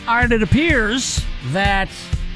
All right, it appears that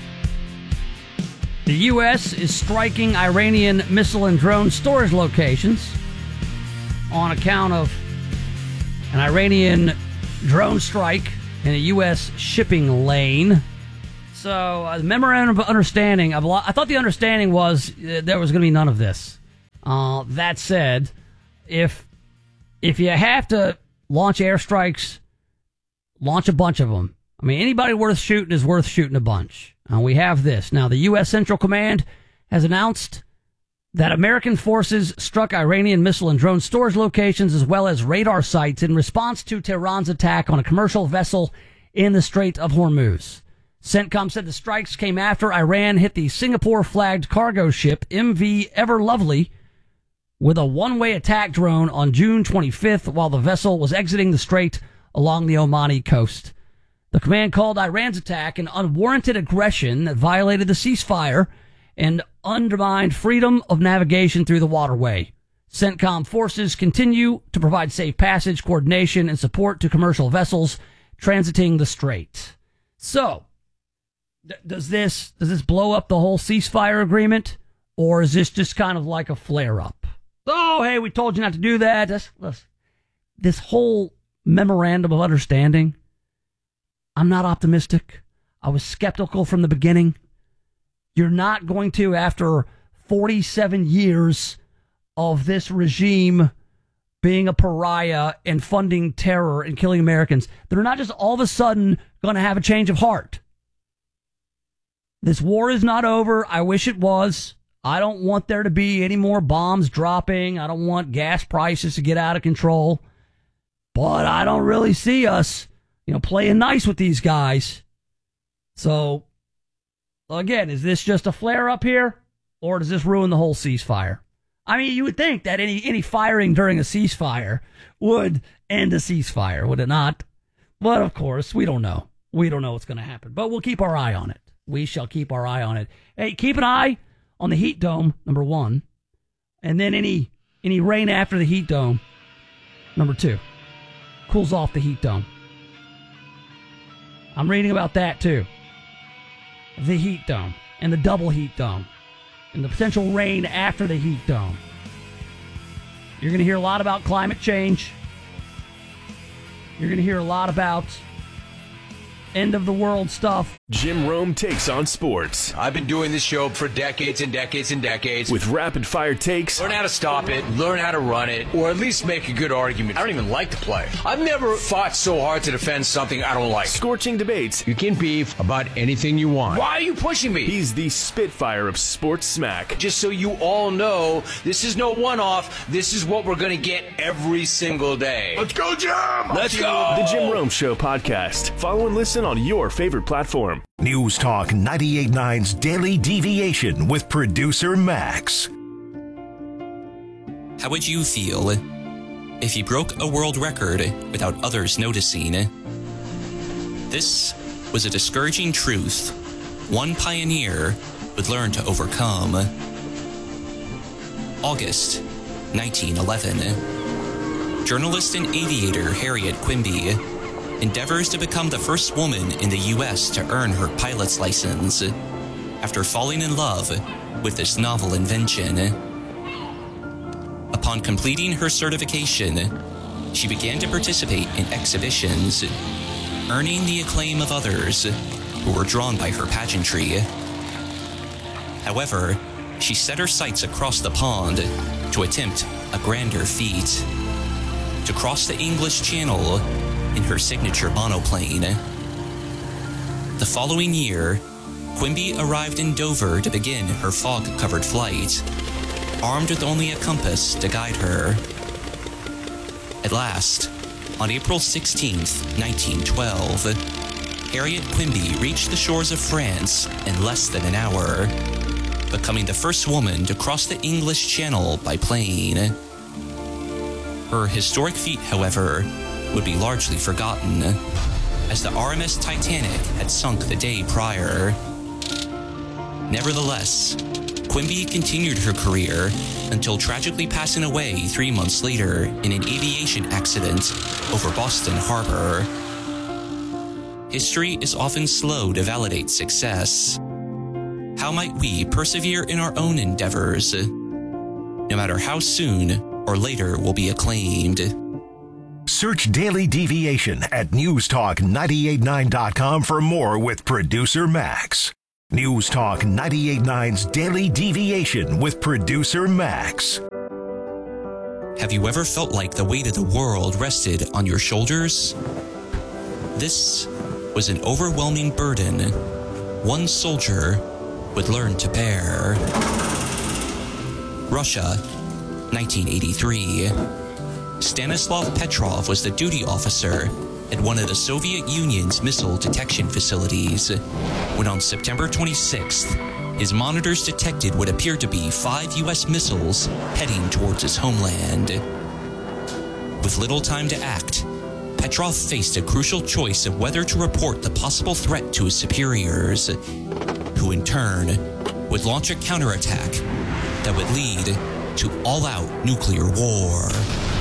the U.S. is striking Iranian missile and drone storage locations on account of an Iranian drone strike in a U.S. shipping lane. So, the memorandum of understanding, I thought the understanding was there was going to be none of this. That said, if you have to launch airstrikes, launch a bunch of them. I mean, anybody worth shooting is worth shooting a bunch. We have this. Now, the U.S. Central Command has announced that American forces struck Iranian missile and drone storage locations as well as radar sites in response to Tehran's attack on a commercial vessel in the Strait of Hormuz. CENTCOM said the strikes came after Iran hit the Singapore-flagged cargo ship MV Ever Lovely with a one-way attack drone on June 25th while the vessel was exiting the strait along the Omani coast. The command called Iran's attack an unwarranted aggression that violated the ceasefire and undermined freedom of navigation through the waterway. CENTCOM forces continue to provide safe passage, coordination, and support to commercial vessels transiting the strait. So, does this blow up the whole ceasefire agreement, or is this just kind of like a flare-up? Oh, hey, we told you not to do that. This whole memorandum of understanding, I'm not optimistic. I was skeptical from the beginning. You're not going to, after 47 years of this regime being a pariah and funding terror and killing Americans, they're not just all of a sudden going to have a change of heart. This war is not over. I wish it was. I don't want there to be any more bombs dropping. I don't want gas prices to get out of control. But I don't really see us, playing nice with these guys. So, again, is this just a flare-up here, or does this ruin the whole ceasefire? I mean, you would think that any firing during a ceasefire would end a ceasefire, would it not? But, of course, we don't know. We don't know what's going to happen. But we'll keep our eye on it. We shall keep our eye on it. Hey, keep an eye on the heat dome, number one. And then any rain after the heat dome, number two. Cools off the heat dome. I'm reading about that, too. The heat dome and the double heat dome and the potential rain after the heat dome. You're going to hear a lot about climate change. You're going to hear a lot about end of the world stuff. Jim Rome takes on sports. I've been doing this show for decades and decades and decades. With rapid fire takes. Learn how to stop it, learn how to run it, or at least make a good argument. I don't even like to play. I've never fought so hard to defend something I don't like. Scorching debates. You can beef about anything you want. Why are you pushing me? He's the Spitfire of sports smack. Just so you all know, this is no one-off. This is what we're going to get every single day. Let's go, Jim! Let's go! The Jim Rome Show podcast. Follow and listen on your favorite platform. News Talk 98.9's Daily Deviation with producer Max. How would you feel if you broke a world record without others noticing? This was a discouraging truth one pioneer would learn to overcome. August 1911. Journalist and aviator Harriet Quimby endeavors to become the first woman in the U.S. to earn her pilot's license after falling in love with this novel invention. Upon completing her certification, she began to participate in exhibitions, earning the acclaim of others who were drawn by her pageantry. However, she set her sights across the pond to attempt a grander feat: to cross the English Channel in her signature monoplane. The following year, Quimby arrived in Dover to begin her fog-covered flight, armed with only a compass to guide her. At last, on April 16, 1912, Harriet Quimby reached the shores of France in less than an hour, becoming the first woman to cross the English Channel by plane. Her historic feat, however, would be largely forgotten, as the RMS Titanic had sunk the day prior. Nevertheless, Quimby continued her career until tragically passing away 3 months later in an aviation accident over Boston Harbor. history is often slow to validate success. How might we persevere in our own endeavors, no matter how soon or later we'll be acclaimed? Search Daily Deviation at newstalk989.com for more with producer Max. News Talk 98.9's Daily Deviation with producer Max. Have you ever felt like the weight of the world rested on your shoulders? This was an overwhelming burden one soldier would learn to bear. Russia, 1983. Stanislav Petrov was the duty officer at one of the Soviet Union's missile detection facilities when on September 26th, his monitors detected what appeared to be 5 U.S. missiles heading towards his homeland. With little time to act, Petrov faced a crucial choice of whether to report the possible threat to his superiors, who in turn would launch a counterattack that would lead to all-out nuclear war.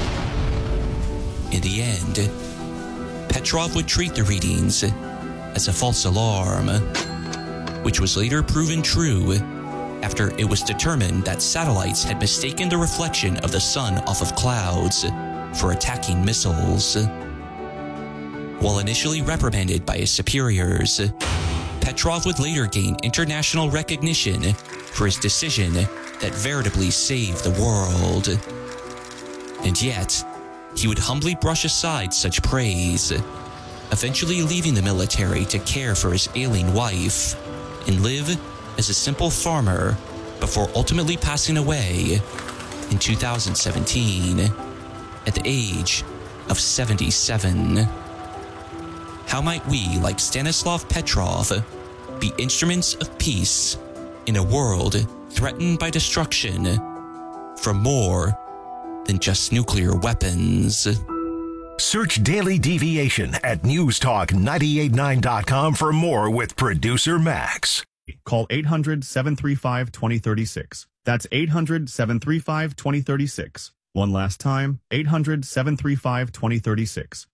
In the end, Petrov would treat the readings as a false alarm, which was later proven true after it was determined that satellites had mistaken the reflection of the sun off of clouds for attacking missiles. While initially reprimanded by his superiors, Petrov would later gain international recognition for his decision that veritably saved the world. And yet, he would humbly brush aside such praise, eventually leaving the military to care for his ailing wife and live as a simple farmer before ultimately passing away in 2017 at the age of 77. How might we, like Stanislav Petrov, be instruments of peace in a world threatened by destruction from more than just nuclear weapons? Search Daily Deviation at newstalk989.com for more with producer Max. Call 800-735-2036. That's 800-735-2036. One last time, 800-735-2036.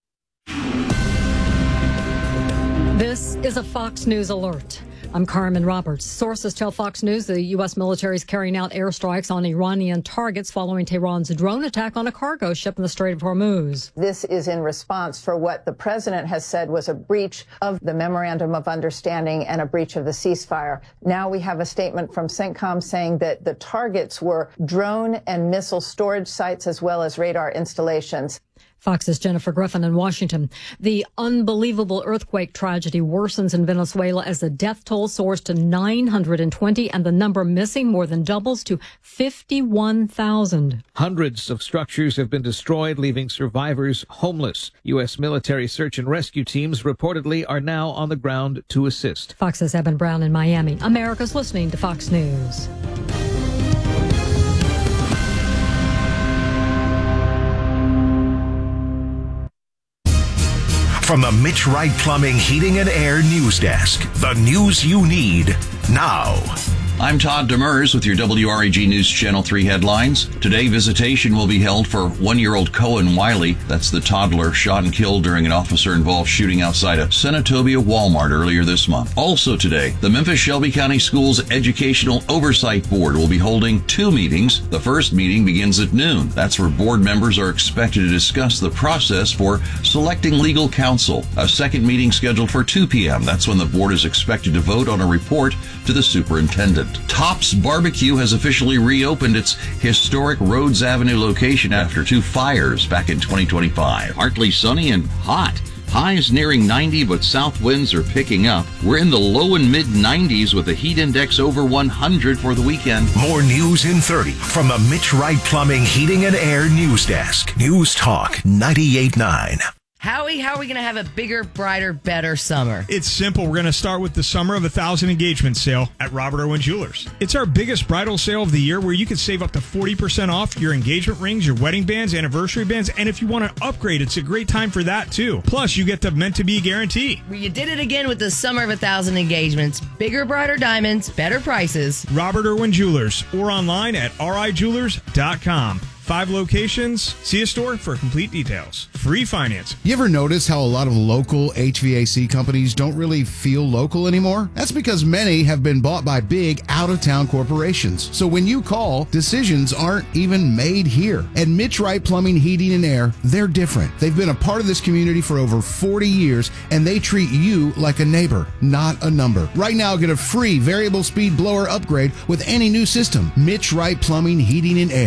This is a Fox News alert. I'm Carmen Roberts. Sources tell Fox News the U.S. military is carrying out airstrikes on Iranian targets following Tehran's drone attack on a cargo ship in the Strait of Hormuz. This is in response for what the president has said was a breach of the Memorandum of Understanding and a breach of the ceasefire. Now we have a statement from CENTCOM saying that the targets were drone and missile storage sites as well as radar installations. Fox's Jennifer Griffin in Washington. The unbelievable earthquake tragedy worsens in Venezuela as the death toll soars to 920 and the number missing more than doubles to 51,000. Hundreds of structures have been destroyed, leaving survivors homeless. U.S. military search and rescue teams reportedly are now on the ground to assist. Fox's Evan Brown in Miami. America's listening to Fox News. From the Mitch Wright Plumbing, Heating and Air News Desk, the news you need now. I'm Todd Demers with your WREG News Channel 3 headlines. Today, visitation will be held for 1-year-old Cohen Wiley. That's the toddler shot and killed during an officer-involved shooting outside a Senatobia Walmart earlier this month. Also today, the Memphis-Shelby County Schools Educational Oversight Board will be holding 2 meetings. The first meeting begins at noon. That's where board members are expected to discuss the process for selecting legal counsel. A second meeting scheduled for 2 p.m. That's when the board is expected to vote on a report to the superintendent. Tops Barbecue has officially reopened its historic Rhodes Avenue location after 2 fires back in 2025. Partly sunny and hot. Highs nearing 90, but south winds are picking up. We're in the low and mid 90s with a heat index over 100 for the weekend. More news in 30 from the Mitch Wright Plumbing, Heating and Air News Desk. News Talk 98.9. Howie, how are we going to have a bigger, brighter, better summer? It's simple. We're going to start with the Summer of 1,000 Engagement Sale at Robert Irwin Jewelers. It's our biggest bridal sale of the year where you can save up to 40% off your engagement rings, your wedding bands, anniversary bands, and if you want to upgrade, it's a great time for that too. Plus, you get the meant-to-be guarantee. Well, you did it again with the Summer of 1,000 Engagements. Bigger, brighter diamonds, better prices. Robert Irwin Jewelers or online at rijewelers.com. 5 locations. See a store for complete details. Free financing. You ever notice how a lot of local HVAC companies don't really feel local anymore? That's because many have been bought by big out-of-town corporations. So when you call, decisions aren't even made here. At Mitch Wright Plumbing, Heating, and Air, they're different. They've been a part of this community for over 40 years, and they treat you like a neighbor, not a number. Right now, get a free variable speed blower upgrade with any new system. Mitch Wright Plumbing, Heating, and Air.